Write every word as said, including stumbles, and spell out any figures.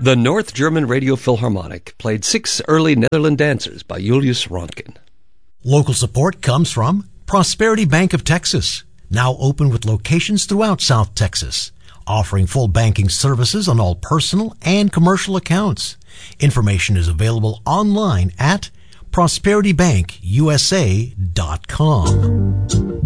The North German Radio Philharmonic played six early Netherland dancers by Julius Ronkin. Local support comes from Prosperity Bank of Texas, now open with locations throughout South Texas, offering full banking services on all personal and commercial accounts. Information is available online at prosperity bank u s a dot com.